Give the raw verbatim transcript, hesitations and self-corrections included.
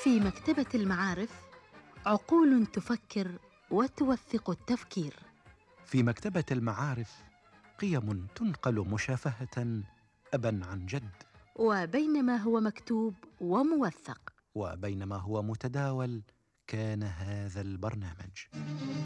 في مكتبة المعارف عقول تفكر وتوثق التفكير. في مكتبة المعارف قيم تنقل مشافهة أبا عن جد، وبينما هو مكتوب وموثق وبينما هو متداول كان هذا البرنامج.